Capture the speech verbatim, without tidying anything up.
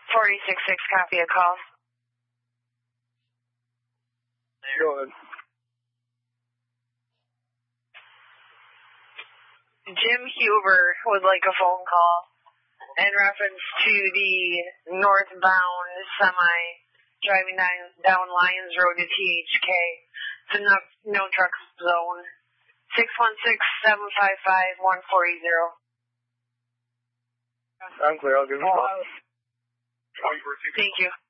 forty-six six, copy a call. Go ahead. Jim Huber would like a phone call in reference to the northbound semi driving down, down Lyons Road to T H K. It's a no, no truck zone. six one six, seven five five, one four zero. I'm clear. I'll give you a call. Thank you.